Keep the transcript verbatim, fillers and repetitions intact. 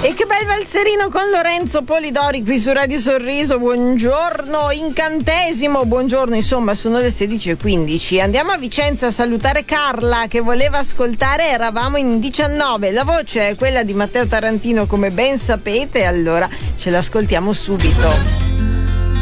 E che bel valzerino con Lorenzo Polidori qui su Radio Sorriso. Buongiorno, incantesimo, buongiorno, insomma sono le sedici e quindici. Andiamo a Vicenza a salutare Carla che voleva ascoltare Eravamo in diciannove. La voce è quella di Matteo Tarantino, come ben sapete, allora ce l'ascoltiamo subito.